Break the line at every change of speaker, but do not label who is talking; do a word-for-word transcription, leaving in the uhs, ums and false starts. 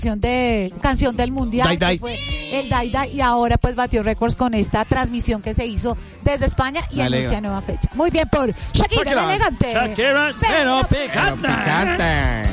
de canción del mundial,
Dai, dai.
que fue el Dai Dai, y ahora pues batió récords con esta transmisión que se hizo desde España y
Dale,
anuncia nueva fecha. Muy bien por Shakira,
Shakira.
la elegante.
Shakira, pero picante.
Pero picante.